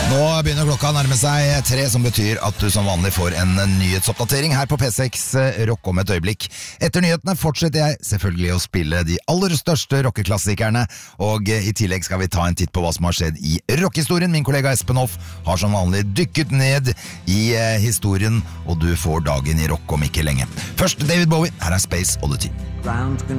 Nå begynner klokka å nærme seg 3, som betyr at du som vanlig får en nyhetsoppdatering her på P6 Rock om et øyeblikk. Etter nyhetene fortsetter jeg selvfølgelig å spille de aller største rockeklassikerne, og i tillegg skal vi ta en titt på hva som har skjedd i rockehistorien. Min kollega Espen Hoff har som vanlig dykket ned i historien, og du får dagen i rock om ikke lenge. Først David Bowie, her er Space Oddity.